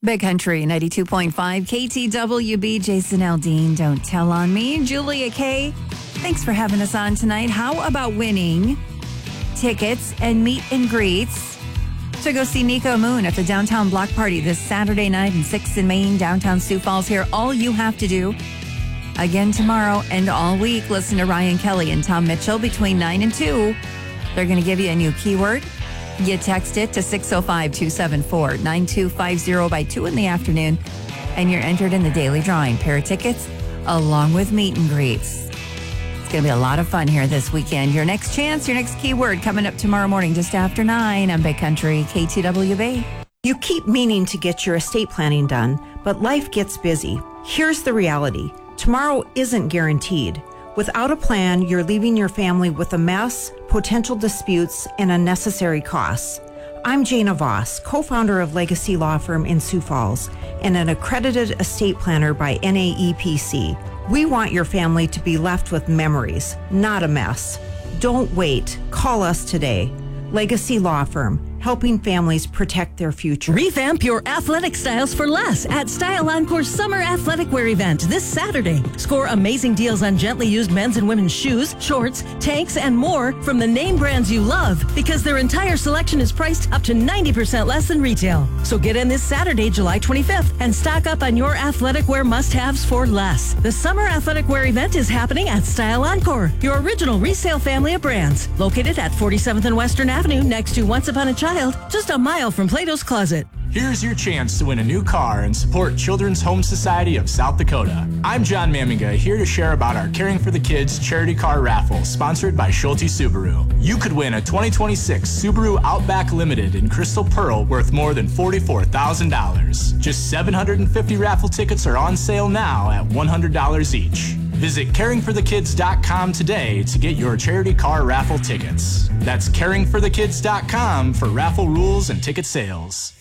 Big Country 92.5 KTWB. Jason Aldean, Don't Tell on Me. Julia K, thanks for having us on tonight. How about winning tickets and meet and greets to go see Nico Moon at the Downtown Block Party this Saturday night in 6th and Main, downtown Sioux Falls here. All you have to do, again tomorrow and all week, listen to Ryan Kelly and Tom Mitchell between 9 and 2. They're going to give you a new keyword. You text it to 605-274-9250 by 2 in the afternoon, and you're entered in the daily drawing. Pair of tickets along with meet and greets. It's going to be a lot of fun here this weekend. Your next chance, your next keyword coming up tomorrow morning just after 9 on Big Country KTWB. You keep meaning to get your estate planning done, but life gets busy. Here's the reality. Tomorrow isn't guaranteed. Without a plan, you're leaving your family with a mess, potential disputes, and unnecessary costs. I'm Jana Voss, co-founder of Legacy Law Firm in Sioux Falls and an accredited estate planner by NAEPC. We want your family to be left with memories, not a mess. Don't wait. Call us today. Legacy Law Firm, helping families protect their future. Revamp your athletic styles for less at Style Encore's Summer Athletic Wear event this Saturday. Score amazing deals on gently used men's and women's shoes, shorts, tanks, and more from the name brands you love, because their entire selection is priced up to 90% less than retail. So get in this Saturday, July 25th, and stock up on your athletic wear must-haves for less. The Summer Athletic Wear event is happening at Style Encore, your original resale family of brands, located at 47th and Western Avenue next to Once Upon a Child, just a mile from Plato's Closet. Here's your chance to win a new car and support Children's Home Society of South Dakota. I'm John Maminga, here to share about our Caring for the Kids charity car raffle sponsored by Schulte Subaru. You could win a 2026 Subaru Outback Limited in Crystal Pearl worth more than $44,000. Just 750 raffle tickets are on sale now at $100 each. Visit caringforthekids.com today to get your charity car raffle tickets. That's caringforthekids.com for raffle rules and ticket sales.